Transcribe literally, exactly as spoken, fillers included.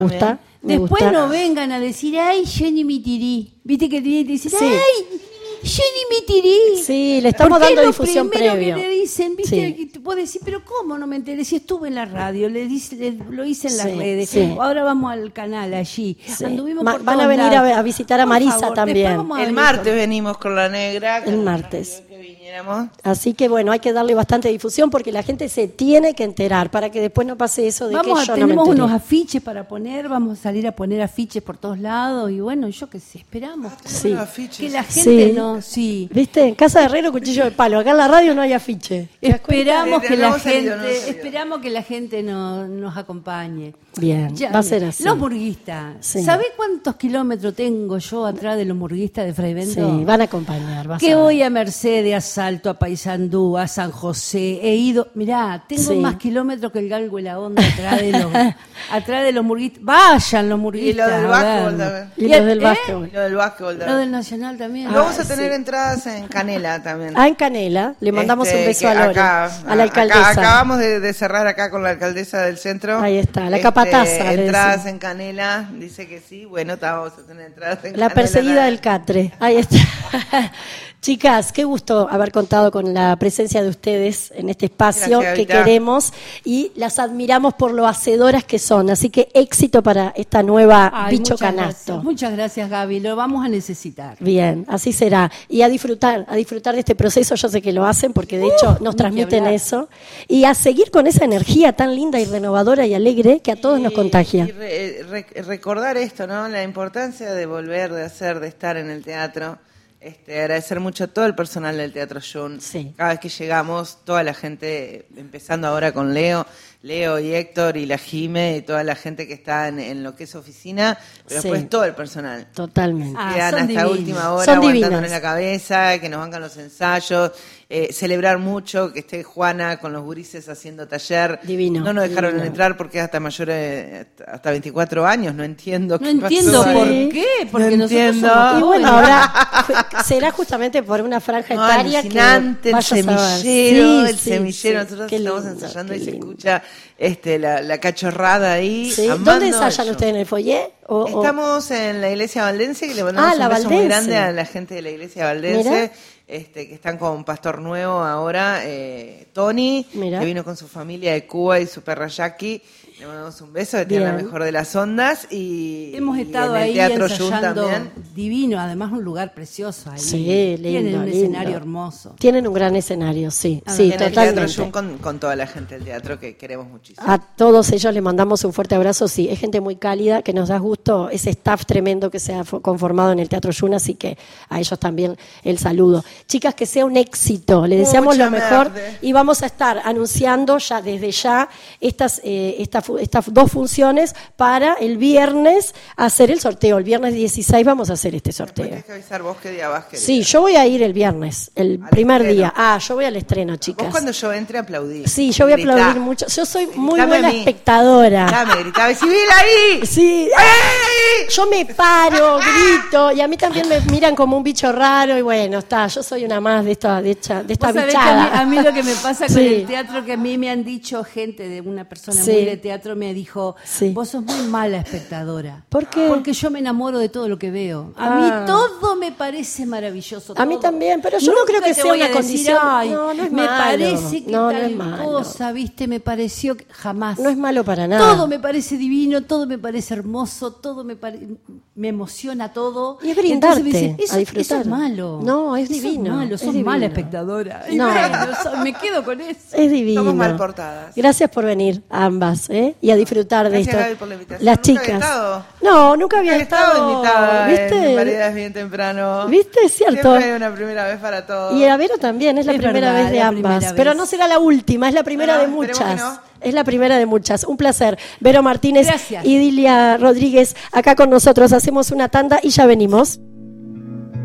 Me gusta. Me Después gusta. no vengan a decir, ay, yo ni mi tirí. Viste que te dicen, Sí. ay, yo ni mi tirí. Sí, le estamos Porque dando es lo difusión primero previo. que le dicen, viste, Sí. que te puedo decir, pero ¿cómo no me enteré? Si estuve en la radio, le dice, le- lo hice en las Sí, redes. sí. Ahora vamos al canal allí. Sí. Anduvimos Ma- por van a todos venir lados. a, a visitar a Por Marisa favor, también. después vamos a El venir martes con- venimos con la negra. que El nos martes. pidió que viniéramos. Así que bueno, hay que darle bastante difusión porque la gente se tiene que enterar para que después no pase eso de Vamos que a, yo no me tenemos enteré. unos afiches para poner, vamos a salir a poner afiches por todos lados y bueno, yo qué sé, esperamos Sí. Los afiches. que la gente Sí. no, sí, ¿Viste? En Casa de Herrero, cuchillo de palo. Acá en la radio no hay afiche. ¿Te das cuenta? esperamos Eh, que no la hemos salido, no gente, hemos salido. esperamos que la gente no- nos acompañe. Bien, Ya, va a ser así. Los murguistas, Sí. ¿sabés cuántos kilómetros tengo yo atrás de los murguistas de Fray Bento? Sí, van a acompañar. vas Que a ver. voy a Mercedes, a Salto, a Paysandú, a San José, he ido, mirá, tengo Sí. más kilómetros que el galgo y la onda atrás de los, atrás de los murguistas. Vayan los Y murguistas. lo del a básquetbol vernos. también. Y los del ¿Eh? básquetbol. Y lo del básquetbol Lo también. del Nacional también. Y vamos a Ah, tener sí. entradas en Canela también. Ah, en Canela. Le mandamos Este, un beso que a Lore, acá, a la acá alcaldesa. acabamos de, de cerrar acá con la alcaldesa del centro. Ahí está, la Este, capataza, le Entradas decimos. en Canela, dice que sí. Bueno, ta, vamos a tener entradas en La Canela. perseguida del Catre. Ahí está. Chicas, qué gusto haber contado con la presencia de ustedes en este espacio Gracias, que Evita. queremos y las admiramos por lo hacedoras que son. Así que éxito para esta nueva Ay, bicho muchas canasto. gracias. Muchas gracias, Gaby. Lo vamos a necesitar. Bien, así será. Y a disfrutar, a disfrutar de este proceso, yo sé que lo hacen porque de hecho nos ni transmiten que hablar. eso. Y a seguir con esa energía tan linda y renovadora y alegre que a todos nos Y- contagia. Y re- re- recordar esto, ¿no? La importancia de volver, de hacer, de estar en el teatro. Este, agradecer mucho a todo el personal del Teatro Jun. Sí. Cada vez que llegamos, toda la gente, empezando ahora con Leo, Leo y Héctor y la Jime y toda la gente que está en, en lo que es oficina, pero Sí. después todo el personal. Totalmente. Ah, Quedan son hasta divinos. última hora Son aguantándonos divinas. la cabeza, que nos bancan los ensayos, eh, celebrar mucho, que esté Juana con los gurises haciendo taller. Divino, No nos dejaron divino. entrar porque es hasta mayores, hasta veinticuatro años, no entiendo No qué entiendo pasó por ahí. qué, porque No nosotros entiendo. somos Y bueno, jóvenes. ahora fue- será justamente por una franja No, etaria alucinante, que el vayas a ver. semillero, Sí, el sí, semillero. sí. Nosotros Qué estamos lindo, ensayando qué y se lindo. escucha este, la, la cachorrada ahí. Sí. amando ¿Dónde ensayan eso. ustedes? ¿En el foyer? O- o- Estamos en la iglesia Valdense, que le mandamos Ah, la un beso muy Valdense. grande a la gente de la iglesia Valdense, Mira. este, que están con Pastor Nuevo ahora, eh, Tony, Mira. que vino con su familia de Cuba y su perra Jackie. Le mandamos un beso, que tiene la Bien. mejor de las ondas. Y, Hemos y estado en el ahí Teatro Jun ensayando también. divino, además un lugar precioso ahí. Sí, lindo, Tienen un lindo. escenario hermoso. Tienen un gran escenario, sí, Ah, sí, Y en el Teatro totalmente. Jun con, con toda la gente del teatro que queremos muchísimo. A todos ellos les mandamos un fuerte abrazo, sí, es gente muy cálida, que nos da gusto, ese staff tremendo que se ha fo- conformado en el Teatro Jun, así que a ellos también el saludo. Chicas, que sea un éxito, les deseamos Mucha lo mejor merde. y vamos a estar anunciando ya desde ya estas, eh, esta fu- estas dos funciones para el viernes hacer el sorteo. El viernes dieciséis vamos a hacer este Después sorteo. tenés que avisar vos qué día vas, querida. Sí, yo voy a ir el viernes, el Al primer estreno. día. Ah, yo voy al estreno, chicas. Vos cuando yo entre aplaudí. Sí, yo voy a Gritá. aplaudir mucho. Yo soy muy Gritame buena a mí. espectadora. Gritame, gritame, ¡Civil ahí! Sí, ¡Ey! yo me paro, grito, y a mí también me miran como un bicho raro, y bueno, está, yo soy una más de esta, de esta, de esta Vos sabés que a mí, bichada. a mí lo que me pasa con Sí. el teatro, que a mí me han dicho gente de una persona Sí. muy de teatro, me dijo, Sí. vos sos muy mala espectadora. ¿Por qué? Porque yo me enamoro de todo lo que veo. A Ah. mí todo me parece maravilloso. A mí todo. también, pero yo no Nunca creo que te sea voy a una decir, condición. "Ay, No, no es me malo. parece que No, no tal es malo. cosa, viste, me pareció que jamás. No es malo para nada. Todo me parece divino, todo me parece hermoso, todo me pare- me emociona todo. Y es brindarte, Entonces me dicen, a eso, disfrutar. eso es malo. No, es Eso divino, malo, es sos divino. mala espectadora. Y No. bueno, so- me quedo con eso. Es divino. Somos mal portadas. Gracias por venir, ambas, ¿eh? Y a disfrutar de Gracias, esto. Gaby, por la invitación. Las Nunca había chicas. estado. No, nunca había He estado estado. invitada ¿Viste? en Variedades Bien Temprano. ¿Viste? Es cierto. Siempre hay una primera vez para todos. Y a Vero también, es la Es primera verdad, vez de la ambas. primera Pero vez. no será la última, es la primera No, de esperemos muchas. que no. Es la primera de muchas. Un placer. Vero Martínez Gracias. y Dilia Rodríguez acá con nosotros. Hacemos una tanda y ya venimos.